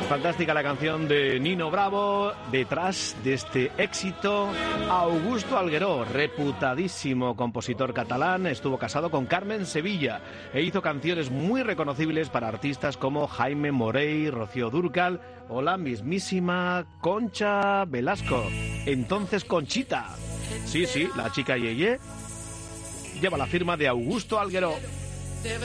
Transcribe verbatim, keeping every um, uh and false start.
Fantástica la canción de Nino Bravo. Detrás de este éxito, Augusto Algueró, reputadísimo compositor catalán, estuvo casado con Carmen Sevilla e hizo canciones muy reconocibles para artistas como Jaime Morey, Rocío Dúrcal o la mismísima Concha Velasco, entonces Conchita. Sí, sí, la chica Yeye lleva la firma de Augusto Algueró.